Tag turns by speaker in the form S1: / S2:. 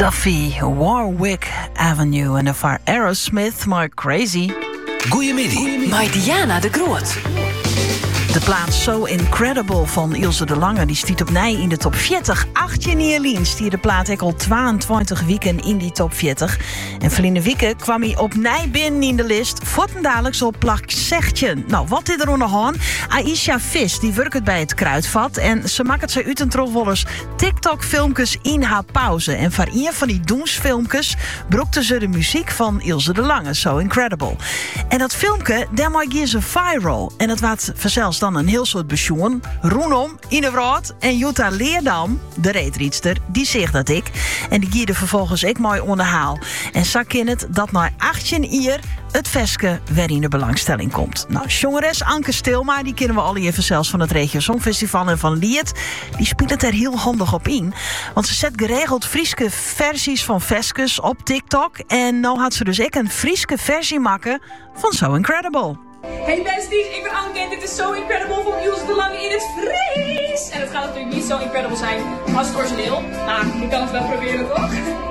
S1: Duffy, Warwick Avenue en de Aerosmith, maar Crazy.
S2: Goeiemiddag.
S3: Met Diana de Groot.
S1: De plaat So Incredible van Ilse de Lange die stiet opnieuw in de top 40. 18 jaar stier de plaat al 22 weken in die top 40. En verleden weken kwam hij opnieuw binnen in de list. Voortendadelijks op plak 16. Nou, wat is er aan de hand? Aisha Vis die werkt bij het Kruidvat. En ze maakt ze uit een trolvollers TikTok-filmpjes in haar pauze. En voor een van die doemsfilmpjes brokte ze de muziek van Ilse de Lange. So Incredible. En dat filmpje, daarmee ze viral. En dat was vanzelfs dan een heel soort besjoen. Roenom, Inevraad en Jutta Leerdam, de reetriedster, die zegt dat ik. En die gierde vervolgens ik mooi onderhaal. En zak in het dat na 18 jaar het veske weer in de belangstelling komt. Nou, jongeres Anke Stilma, die kennen we al even zelfs van het Regio Songfestival en van Lied. Die speelt het er heel handig op in. Want ze zet geregeld Frieske versies van veskes op TikTok. En nou had ze dus ook een Frieske versie maken van So Incredible.
S4: Hey besties, ik ben Anke en dit is So Incredible van Ilse de Lange in het Fries. En het gaat natuurlijk niet zo incredible zijn als het origineel, maar je kan het wel proberen toch?